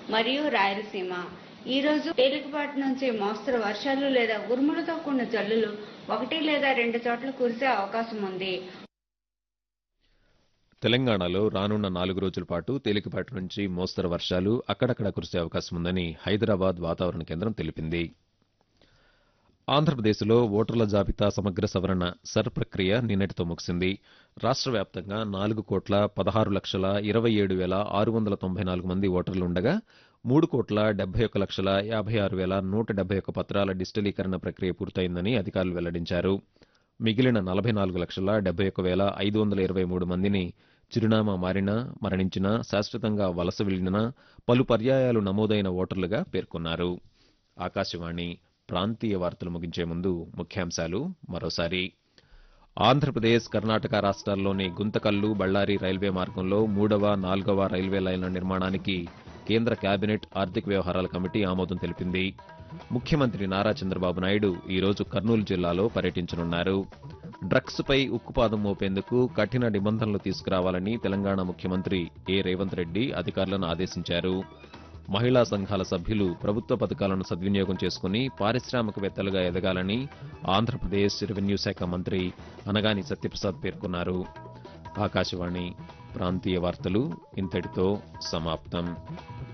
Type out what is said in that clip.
మరియు రాయలసీమ. ఈ రోజు తేలికపాటి నుంచి మోస్తరు వర్షాలు లేదా ఉరుములతో కూడిన జల్లులు 1 లేదా 2 చోట్ల కురిసే అవకాశం ఉంది. తెలంగాణలో రానున్న 4 రోజుల పాటు తేలికపాటి నుంచి మోస్తరు వర్షాలు అక్కడక్కడ కురిసే అవకాశం ఉందని హైదరాబాద్ వాతావరణ కేంద్రం తెలిపింది. ఆంధ్రప్రదేశ్లో ఓటర్ల జాబితా సమగ్ర సవరణ సర్ ప్రక్రియ నిన్నటితో ముగిసింది. రాష్ట్ర వ్యాప్తంగా 4,16,27,694 మంది ఓటర్లుండగా 3,71,56,171 పత్రాల డిజిటలీకరణ ప్రక్రియ పూర్తయిందని అధికారులు వెల్లడించారు. మిగిలిన 44,71,523 మందిని చిరునామా మారినా, మరణించినా, శాశ్వతంగా వలస వెళ్లినా, పలు పర్యాయాలు నమోదైన ఓటర్లుగా పేర్కొన్నారు. ఆకాశవాణి ప్రాంతీయ వార్తలు ముగించే ముందు ముఖ్యాంశాలు మరోసారి. ఆంధ్రప్రదేశ్, కర్ణాటక రాష్ట్రాల్లోని గుంతకల్లు, బళ్లారి రైల్వే మార్గంలో 3వ, 4వ రైల్వే లైన్ల నిర్మాణానికి కేంద్ర కేబినెట్ ఆర్థిక వ్యవహారాల కమిటీ ఆమోదం తెలిపింది. ముఖ్యమంత్రి నారా చంద్రబాబు నాయుడు ఈరోజు కర్నూలు జిల్లాలో పర్యటించనున్నారు. డ్రగ్స్పై ఉక్కుపాదం మోపేందుకు కఠిన నిబంధనలు తీసుకురావాలని తెలంగాణ ముఖ్యమంత్రి రేవంత్ రెడ్డి అధికారులను ఆదేశించారు. మహిళా సంఘాల సభ్యులు ప్రభుత్వ పథకాలను సద్వినియోగం చేసుకుని పారిశ్రామికవేత్తలుగా ఎదగాలని ఆంధ్రప్రదేశ్ రెవెన్యూ శాఖ మంత్రి అనగాని సత్యప్రసాద్ పేర్కొన్నారు. ఆకాశవాణి ప్రాంతీయ వార్తలు ఇంతటితో సమాప్తం.